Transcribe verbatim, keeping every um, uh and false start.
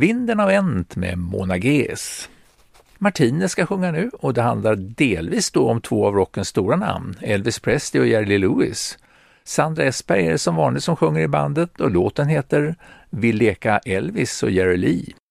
Vinden har vänt med Mona Ges. Martinez ska sjunga nu och det handlar delvis då om två av rockens stora namn, Elvis Presley och Jerry Lee Lewis. Sandra Esberg är det som vanligt som sjunger i bandet och låten heter Vill leka Elvis och Jerry Lee.